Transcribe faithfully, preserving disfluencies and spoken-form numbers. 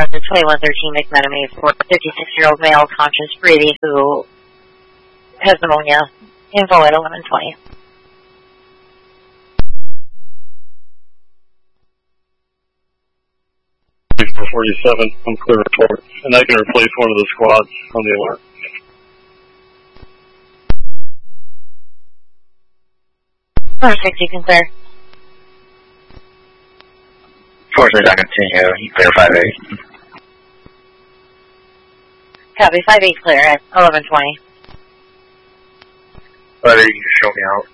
Roger, twenty-one thirteen McMenemy for a fifty-six-year-old male, conscious, breathing, who has pneumonia. Info at eleven twenty. four forty-seven, I'm clear report, and I can replace one of the squads on the alert. Perfect, you can clear. Forces, I continue, you clear five eight. Copy, five eight clear at eleven twenty. five eight, you can show me out.